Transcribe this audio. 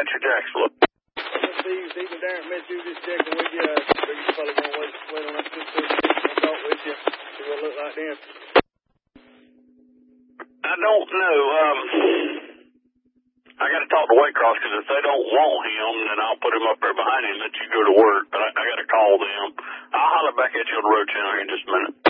Thatcher Jacksonville. Steve and Darren met you, just checking with you. You're probably going to wait on that 6:30 talk with you. See what it look like then. I don't know. I got to talk to Waycross, because if they don't want him, then I'll put him up there behind him, let you go to work. But I got to call them. I'll holler back at you on the road channel here in just a minute.